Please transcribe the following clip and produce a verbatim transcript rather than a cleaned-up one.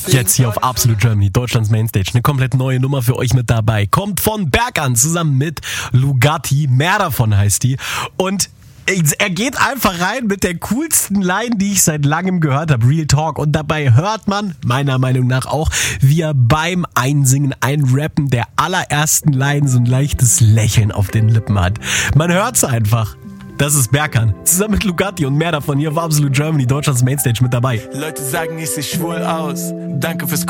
Jetzt hier auf Absolute Germany, Deutschlands Mainstage. Eine komplett neue Nummer für euch mit dabei. Kommt von Berkan zusammen mit Lugatti. Mehr davon heißt die. Und er geht einfach rein mit der coolsten Line, die ich seit langem gehört habe. Real Talk. Und dabei hört man, meiner Meinung nach auch, wie er beim Einsingen, Einrappen der allerersten Line so ein leichtes Lächeln auf den Lippen hat. Man hört's einfach. Das ist Berkan. Zusammen mit Lugatti und mehr davon hier auf Absolute Germany, Deutschlands Mainstage mit dabei. Leute sagen, ich seh schwul aus. Danke fürs